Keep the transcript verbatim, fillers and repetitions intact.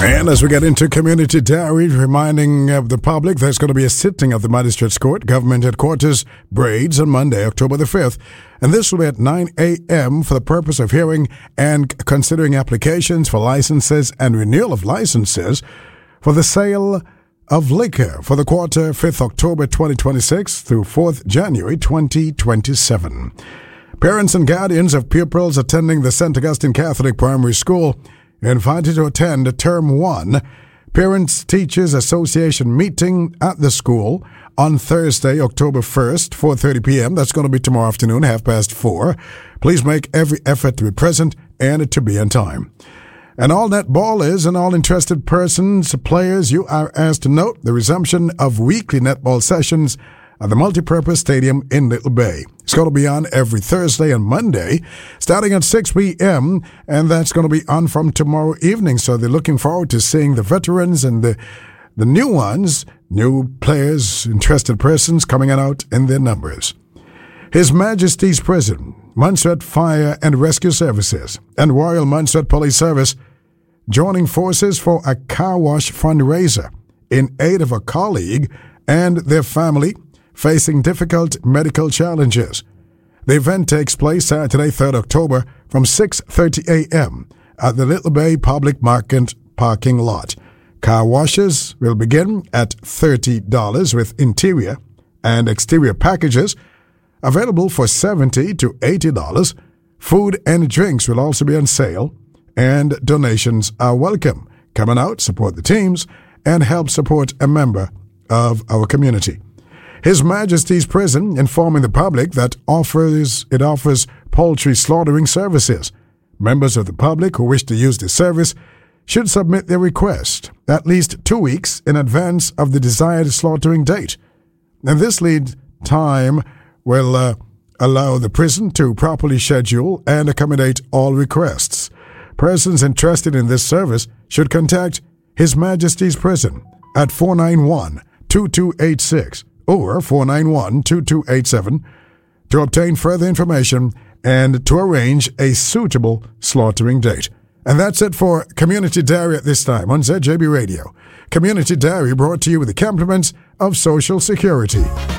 And as we get into Community Diary, reminding of the public there's going to be a sitting of the Magistrates Court, Government Headquarters, Braids, on Monday, October the fifth. And this will be at nine a.m. for the purpose of hearing and considering applications for licenses and renewal of licenses for the sale of liquor for the quarter fifth October twenty twenty-six through fourth January twenty twenty-seven. Parents and guardians of pupils attending the Saint Augustine Catholic Primary School invited to attend a Term one Parents Teachers Association meeting at the school on Thursday, October first, four thirty p.m. That's going to be tomorrow afternoon, half past four. Please make every effort to be present and to be on time. And all netballers and all interested persons, players, you are asked to note the resumption of weekly netball sessions at the Multipurpose Stadium in Little Bay. It's going to be on every Thursday and Monday, starting at six p.m., and that's going to be on from tomorrow evening. So they're looking forward to seeing the veterans and the the new ones, new players, interested persons coming out in their numbers. His Majesty's Prison, Montserrat Fire and Rescue Services, and Royal Montserrat Police Service joining forces for a car wash fundraiser in aid of a colleague and their family facing difficult medical challenges. The event takes place Saturday, third October from six thirty a.m. at the Little Bay Public Market parking lot. Car washes will begin at thirty dollars with interior and exterior packages available for seventy to eighty dollars. Food and drinks will also be on sale, and donations are welcome. Come on out, support the teams, and help support a member of our community. His Majesty's Prison informing the public that offers it offers poultry slaughtering services. Members of the public who wish to use the service should submit their request at least two weeks in advance of the desired slaughtering date. And this lead time will uh, allow the prison to properly schedule and accommodate all requests. Persons interested in this service should contact His Majesty's Prison at four nine one, two two eight six or four nine one, two two eight seven to obtain further information and to arrange a suitable slaughtering date. And that's it for Community Diary at this time on Z J B Radio. Community Diary brought to you with the compliments of Social Security.